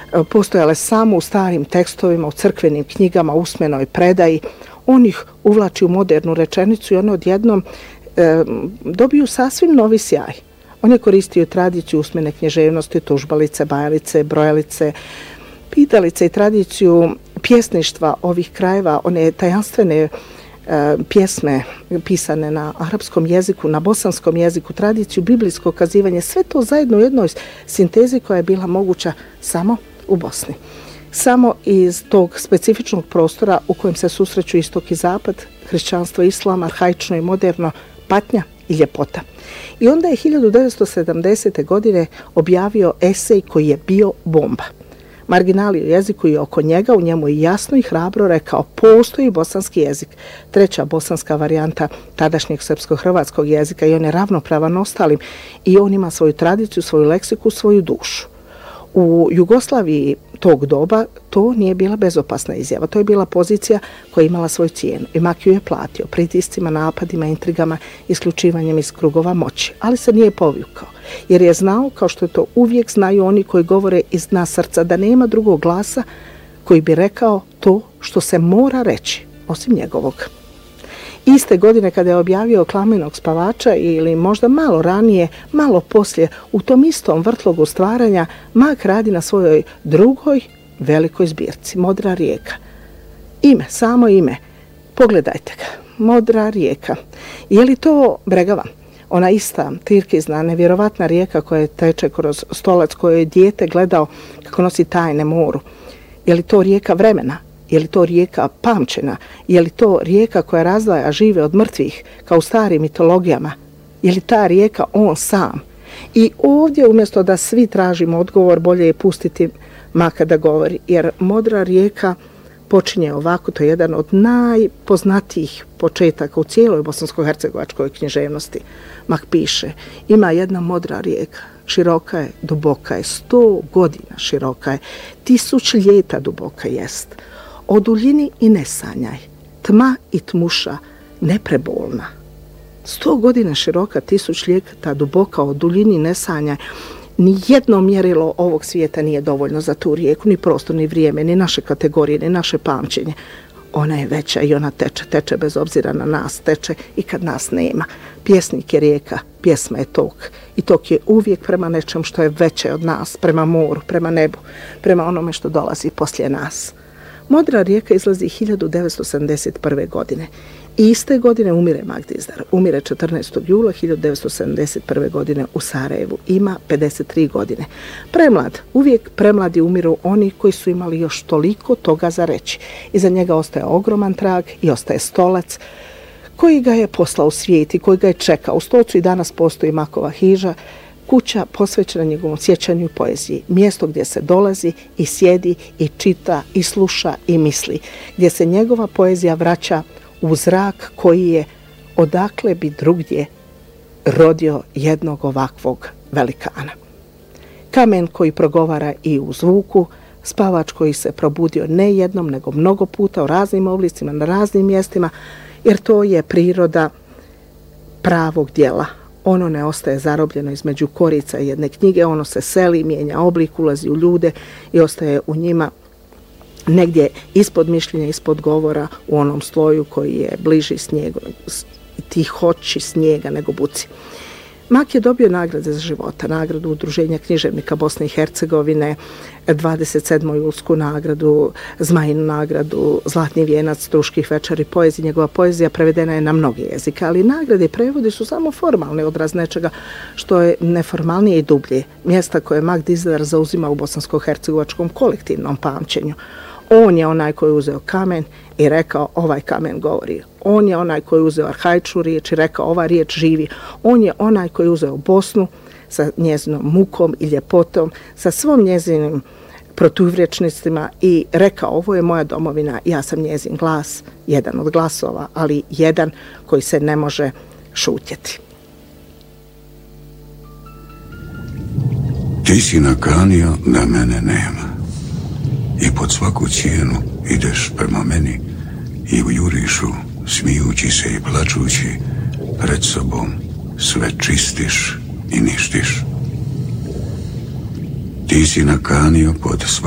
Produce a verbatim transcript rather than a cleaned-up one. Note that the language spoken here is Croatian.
postojale samo u starim tekstovima, u crkvenim knjigama, usmenoj predaji. On ih uvlači u modernu rečenicu i one odjednom e, dobiju sasvim novi sjaj. On je koristio tradiciju usmene književnosti, tužbalice, bajalice, brojalice, pitalice i tradiciju pjesništva ovih krajeva, one tajanstvene e, pjesme pisane na arapskom jeziku, na bosanskom jeziku, tradiciju, biblijsko kazivanje, sve to zajedno u jednoj sintezi koja je bila moguća samo u Bosni. Samo iz tog specifičnog prostora u kojem se susreću istok i zapad, hrišćanstvo, islam, arhaično i moderno, patnja i ljepota. I onda je hiljadu devetsto sedamdesete. godine objavio esej koji je bio bomba. Marginali u jeziku i oko njega, u njemu je jasno i hrabro rekao: postoji bosanski jezik, treća bosanska varijanta tadašnjeg srpsko-hrvatskog jezika i on je ravnopravan ostalim i on ima svoju tradiciju, svoju leksiku, svoju dušu. U Jugoslaviji tog doba to nije bila bezopasna izjava. To je bila pozicija koja je imala svoju cijenu. I Mak ju je platio pritiscima, napadima, intrigama, isključivanjem iz krugova moći. Ali se nije povukao. Jer je znao, kao što je to uvijek znaju oni koji govore iz dna srca, da nema drugog glasa koji bi rekao to što se mora reći, osim njegovog. Iste godine kada je objavio Klamenog spavača ili možda malo ranije, malo poslije, u tom istom vrtlogu stvaranja, Mak radi na svojoj drugoj velikoj zbirci, Modra rijeka. Ime, samo ime, pogledajte ga, Modra rijeka. Je li to Bregava? Ona ista tirkizna, nevjerovatna rijeka koja teče kroz Stolac, koju je dijete gledao kako nosi tajne moru. Je li to rijeka vremena? Je li to rijeka pamćena? Je li to rijeka koja razdvaja žive od mrtvih, kao u starim mitologijama? Je li ta rijeka on sam? I ovdje, umjesto da svi tražimo odgovor, bolje je pustiti Maka da govori, jer Modra rijeka počinje ovako, to je jedan od najpoznatijih početaka u cijeloj bosansko-hercegovačkoj književnosti. Mak piše: ima jedna modra rijeka, široka je, duboka je, sto godina široka je, tisuć ljeta duboka jest. O duljini i ne sanjaj, tma i tmuša, neprebolna. Sto godina široka, tisuć ljeta duboka, o duljini ne sanjaj. Nijedno mjerilo ovog svijeta nije dovoljno za tu rijeku, ni prostor, ni vrijeme, ni naše kategorije, ni naše pamćenje. Ona je veća i ona teče, teče bez obzira na nas, teče i kad nas nema. Pjesnik je rijeka, pjesma je tok. I tok je uvijek prema nečem što je veće od nas, prema moru, prema nebu, prema onome što dolazi poslije nas. Modra rijeka izlazi hiljadu devetsto sedamdeset prve. godine. I iste godine umire Mak Dizdar. Umire četrnaestog jula hiljadu devetsto sedamdeset prve. godine u Sarajevu. Ima pedeset tri godine. Premlad, uvijek premladi umiru oni koji su imali još toliko toga za reći. Iza njega ostaje ogroman trag i ostaje Stolac koji ga je poslao u svijet i koji ga je čekao. U Stolcu i danas postoji Makova hiža, kuća posvećena njegovom sjećanju i poeziji. Mjesto gdje se dolazi i sjedi i čita i sluša i misli. Gdje se njegova poezija vraća u zrak koji je, odakle bi drugdje, rodio jednog ovakvog velikana. Kamen koji progovara i u zvuku, spavač koji se probudio ne jednom nego mnogo puta u raznim oblicima, na raznim mjestima, jer to je priroda pravog djela. Ono ne ostaje zarobljeno između korica jedne knjige, ono se seli, mijenja oblik, ulazi u ljude i ostaje u njima negdje ispod mišljenja, ispod govora, u onom sloju koji je bliži snijegu, tihoći snijega nego buci. Mak je dobio nagrade za života, nagradu Udruženja književnika Bosne i Hercegovine, dvadeset sedmu julsku nagradu, Zmajinu nagradu, Zlatni vijenac, Struških večeri poezije. Njegova poezija prevedena je na mnoge jezike, ali nagrade i prevodi su samo formalni odraz nečega što je neformalnije i dublje. Mjesta koje Mak Dizdar zauzima u bosansko-hercegovačkom kolektivnom pamćenju. On je onaj koji je uzeo kamen i rekao ovaj kamen govori. On je onaj koji je uzeo arhaičnu riječ i rekao ova riječ živi. On je onaj koji je uzeo Bosnu sa njezinom mukom i ljepotom, sa svom njezinim proturječnicima i rekao ovo je moja domovina, ja sam njezin glas, jedan od glasova, ali jedan koji se ne može šutjeti. Ti si nakanio da mene nema. I pod svaku cijenu ideš prema meni i u jurišu, smijući se i plačući, pred sobom sve čistiš i ništiš. Ti si nakanio pod svaku